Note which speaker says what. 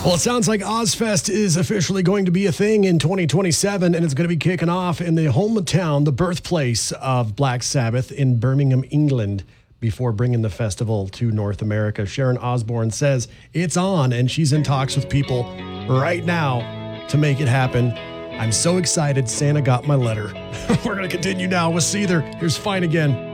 Speaker 1: Well, it sounds like Ozfest is officially going to be a thing in 2027, and it's going to be kicking off in the hometown, the birthplace of Black Sabbath in Birmingham, England, before bringing the festival to North America. Sharon Osbourne says it's on, and she's in talks with people right now to make it happen. I'm so excited Santa got my letter. We're going to continue now with Seether. Here's Fine Again.